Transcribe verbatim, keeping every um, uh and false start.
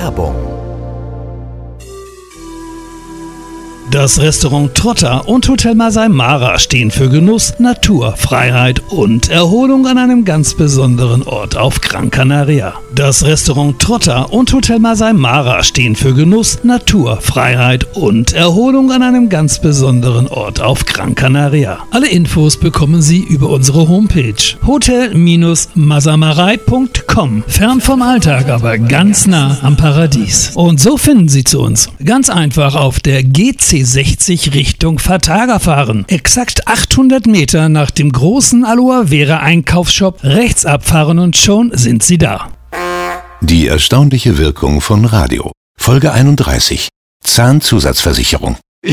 Werbung. Das Restaurant Trotter und Hotel Masai Mara stehen für Genuss, Natur, Freiheit und Erholung an einem ganz besonderen Ort auf Gran Canaria. Das Restaurant Trotter und Hotel Masai Mara stehen für Genuss, Natur, Freiheit und Erholung an einem ganz besonderen Ort auf Gran Canaria. Alle Infos bekommen Sie über unsere Homepage hotel masamarei punkt com. Fern vom Alltag, aber ganz nah am Paradies. Und so finden Sie zu uns. Ganz einfach auf der G C sechzig Richtung Fataga fahren. Exakt achthundert Meter nach dem großen Aloe Vera Einkaufsshop rechts abfahren und schon sind Sie da. Die erstaunliche Wirkung von Radio. Folge einunddreißig. Zahnzusatzversicherung.